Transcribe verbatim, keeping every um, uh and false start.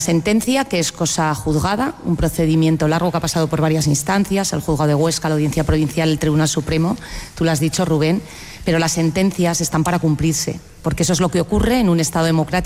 Sentencia, que es cosa juzgada, un procedimiento largo que ha pasado por varias instancias, el juzgado de Huesca, la Audiencia Provincial, el Tribunal Supremo, tú lo has dicho, Rubén, pero las sentencias están para cumplirse, porque eso es lo que ocurre en un Estado democrático.